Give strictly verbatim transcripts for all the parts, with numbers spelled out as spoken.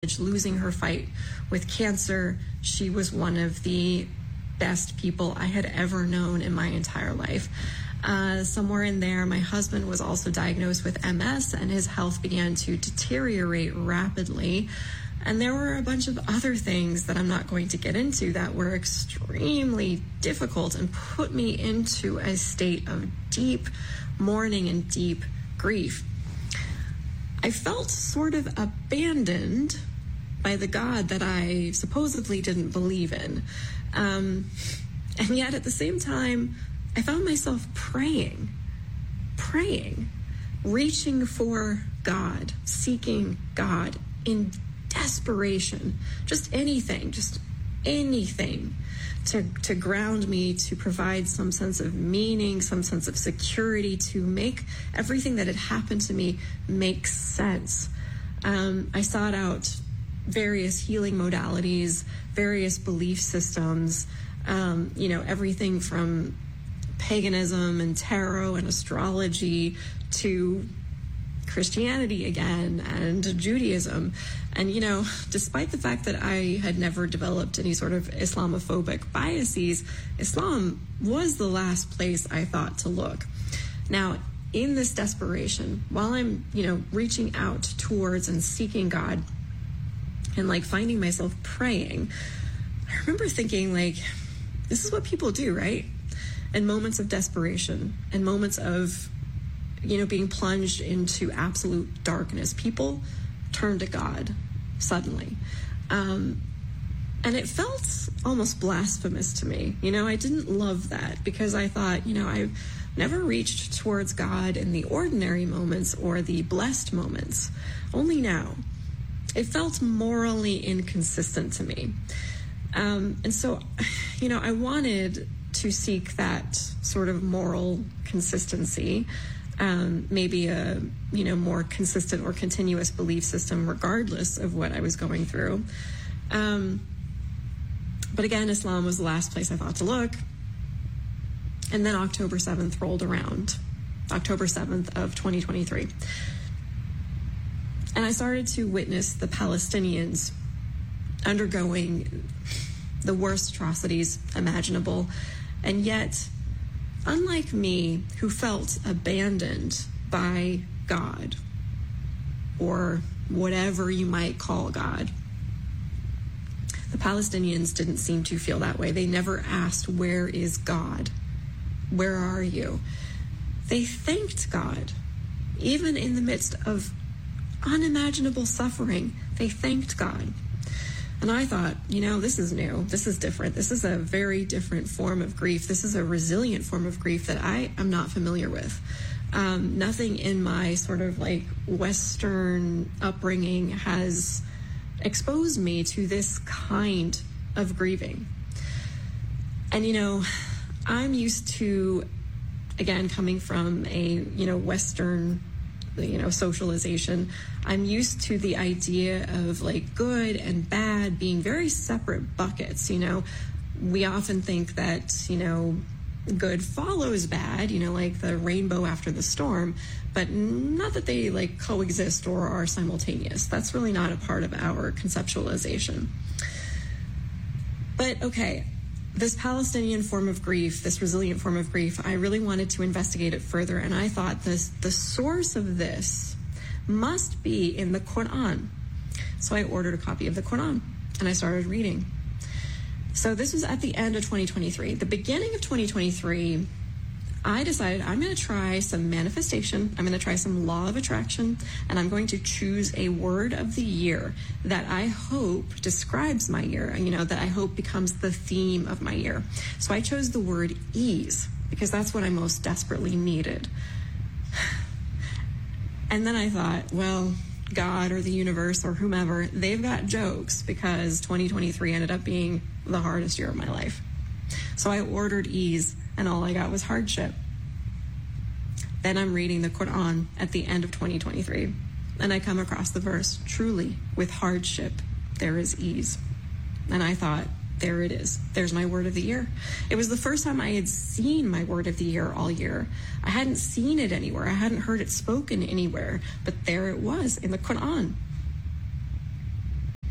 losing her fight with cancer. She was one of the best people I had ever known in my entire life. Uh, somewhere in there, my husband was also diagnosed with M S, and his health began to deteriorate rapidly. And there were a bunch of other things that I'm not going to get into that were extremely difficult and put me into a state of deep mourning and deep grief. I felt sort of abandoned by the God that I supposedly didn't believe in. Um, and yet at the same time, I found myself praying, praying, reaching for God, seeking God in desperation, just anything, just anything to, to ground me, to provide some sense of meaning, some sense of security, to make everything that had happened to me make sense. Um, I sought out various healing modalities, various belief systems, um, you know, everything from paganism and tarot and astrology to Christianity again and Judaism. And, you know, despite the fact that I had never developed any sort of Islamophobic biases, Islam was the last place I thought to look. Now, in this desperation, while I'm, you know, reaching out towards and seeking God and like finding myself praying, I remember thinking, like, this is what people do, right? In moments of desperation and moments of, you know, being plunged into absolute darkness, people turn to God suddenly. Um, and it felt almost blasphemous to me. You know, I didn't love that because I thought, you know, I've never reached towards God in the ordinary moments or the blessed moments, only now. It felt morally inconsistent to me. Um, and so, you know, I wanted to seek that sort of moral consistency, um, maybe a, you know, more consistent or continuous belief system regardless of what I was going through. Um, but again, Islam was the last place I thought to look. And then October seventh rolled around, October seventh of twenty twenty-three. And I started to witness the Palestinians undergoing the worst atrocities imaginable. And yet, unlike me, who felt abandoned by God, or whatever you might call God, the Palestinians didn't seem to feel that way. They never asked, where is God? Where are you? They thanked God. Even in the midst of unimaginable suffering, they thanked God. And I thought, you know, this is new. This is different. This is a very different form of grief. This is a resilient form of grief that I am not familiar with. Um, nothing in my sort of like Western upbringing has exposed me to this kind of grieving. And, you know, I'm used to, again, coming from a, you know, Western, you know, socialization. I'm used to the idea of like good and bad being very separate buckets. You know, we often think that, you know, good follows bad, you know, like the rainbow after the storm, but not that they like coexist or are simultaneous. That's really not a part of our conceptualization. But okay, this Palestinian form of grief, this resilient form of grief, I really wanted to investigate it further, and I thought this the source of this must be in the Quran. So I ordered a copy of the Quran, and I started reading. So this was at the end of twenty twenty-three. The beginning of twenty twenty-three, I decided I'm going to try some manifestation. I'm going to try some law of attraction, and I'm going to choose a word of the year that I hope describes my year, you know, that I hope becomes the theme of my year. So I chose the word ease because that's what I most desperately needed. And then I thought, well, God or the universe or whomever, they've got jokes because twenty twenty-three ended up being the hardest year of my life. So I ordered ease, and all I got was hardship. Then I'm reading the Quran at the end of twenty twenty-three, and I come across the verse, truly, with hardship, there is ease. And I thought, there it is. There's my word of the year. It was the first time I had seen my word of the year all year. I hadn't seen it anywhere. I hadn't heard it spoken anywhere, but there it was in the Quran.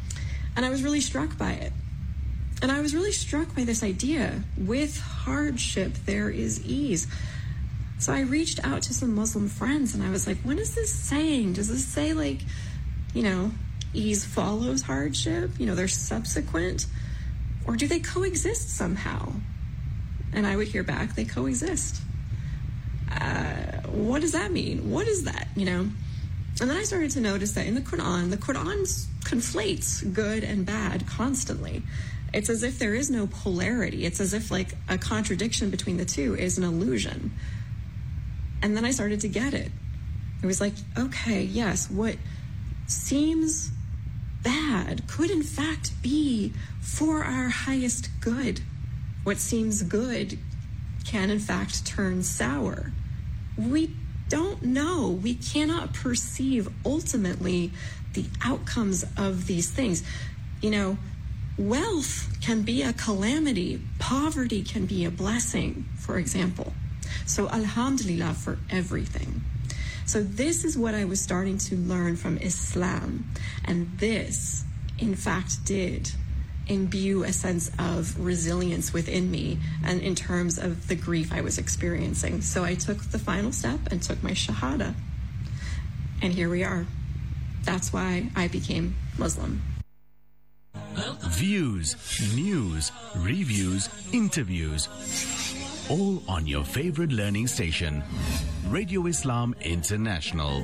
And I was really struck by it. And I was really struck by this idea, with hardship, there is ease. So I reached out to some Muslim friends and I was like, what is this saying? Does this say, like, you know, ease follows hardship? You know, they're subsequent? Or do they coexist somehow? And I would hear back, they coexist. Uh, what does that mean? What is that, you know? And then I started to notice that in the Quran, the Quran conflates good and bad constantly. It's as if there is no polarity. It's as if, like, a contradiction between the two is an illusion. And then I started to get it. It was like, okay, yes, what seems bad could in fact be for our highest good. What seems good can in fact turn sour. We don't know. We cannot perceive ultimately the outcomes of these things. You know, wealth can be a calamity. Poverty can be a blessing, for example. So alhamdulillah for everything. So this is what I was starting to learn from Islam. And this, in fact, did imbue a sense of resilience within me and in terms of the grief I was experiencing. So I took the final step and took my shahada. And here we are. That's why I became Muslim. Views, news, reviews, interviews. All on your favorite learning station, Radio Islam International.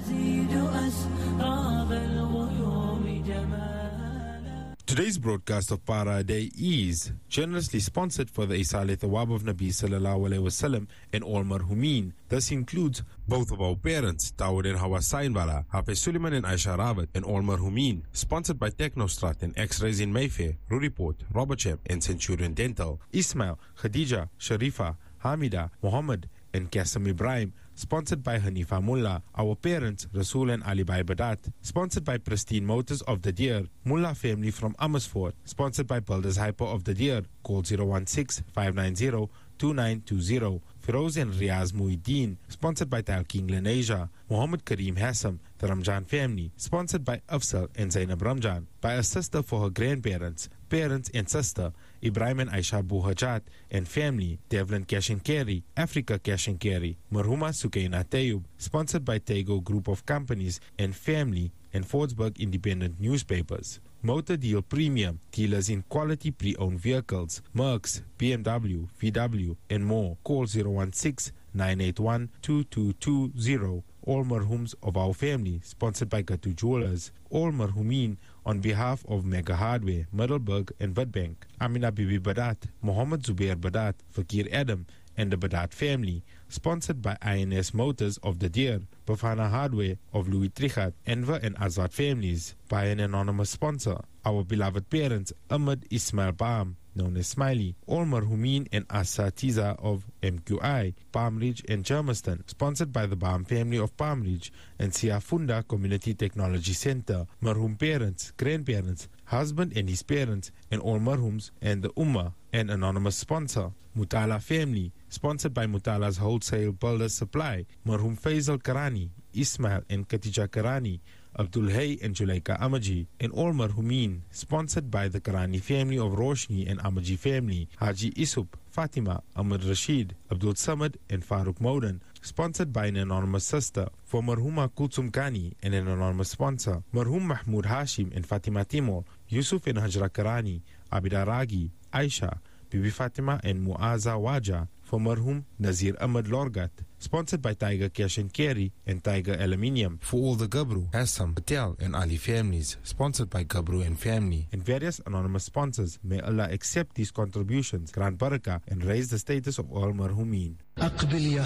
Today's broadcast of Para A Day is generously sponsored for the Isale Thawab of Nabi Sallallahu Alaihi Wasallam and all marhumin. This includes both of our parents, Dawood and Hawa Sainbala, Hafiz Suleiman and Aisha Rawat, and all marhumin. Sponsored by Technostrat and X-Rays in Mayfair, Ruriport, Robertsham and Centurion Dental. Ismail, Khadija, Sharifa, Hamida, Muhammad and Qasim Ibrahim. Sponsored by Hanifa Mullah, our parents, Rasul and Ali Bhai Badat. Sponsored by Pristine Motors of the Deer, Mullah family from Amersfoort. Sponsored by Builders Hyper of the Deer. Call zero one six, five nine zero, two nine two zero. Firoz and Riaz Muhyiddin. Sponsored by Talking Asia. Muhammad Kareem Hassam, the Ramjan family. Sponsored by Afsal and Zainab Ramjan. By a sister for her grandparents, parents and sister, Ibrahim and Aisha Buhajat and family, Devlin Cash and Carry, Africa Cash and Carry, Marhuma Sukaina Tayyub. Sponsored by Tego Group of Companies and family and Fordsburg Independent Newspapers. Motor Deal Premium, dealers in quality pre-owned vehicles, Mercs, B M W, V W, and more. Call zero one six, nine eight one, two two two zero. All marhums of our family, sponsored by Gatu Jewelers. All marhumin on behalf of Mega Hardware, Middelburg and Witbank. Amina Bibi Badat, Muhammad Zubair Badat, Fakir Adam, and the Badat family. Sponsored by I N S Motors of the Deer, Bafana Hardware of Louis Trichat, Enver and Azad families. By an anonymous sponsor, our beloved parents, Ahmed Ismail Baam, known as Smiley, all marhumin and Asatiza of M Q I, Palm Ridge and Germiston. Sponsored by the Baam family of Palm Ridge and Siafunda Community Technology Center. Marhum parents, grandparents, husband and his parents, and all marhums and the Ummah. An anonymous sponsor, Mutala family, sponsored by Mutala's Wholesale Builders Supply. Marhum Faisal Karani, Ismail and Katija Karani, Abdul Hay and Julaika Amaji, and all marhumin, sponsored by the Karani family of Roshni and Amaji family, Haji Isup, Fatima, Ahmad Rashid, Abdul Samad and Farooq Maudan. Sponsored by an anonymous sister, for Marhuma Kulsum Kani and an anonymous sponsor, Marhum Mahmoud Hashim and Fatima Timor, Yusuf and Hajra Karani, Abida Ragi, Aisha, Bibi Fatima and Muaza Waja. For Marhum Nazir Ahmad Lorgat. Sponsored by Tiger Cash and Carry and Tiger Aluminium. For all the Gabru, Assam, Patel and Ali families. Sponsored by Gabru and family. And various anonymous sponsors. May Allah accept these contributions, grant barakah, and raise the status of all marhumin. The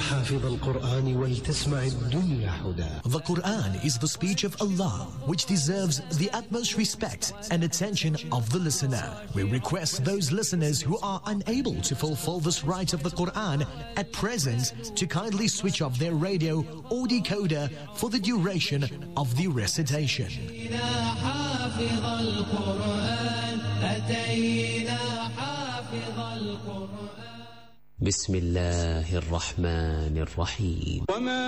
Quran is the speech of Allah, which deserves the utmost respect and attention of the listener. We request those listeners who are unable to fulfill this right of the Quran at present to kindly switch off their radio or decoder for the duration of the recitation. بسم الله الرحمن الرحيم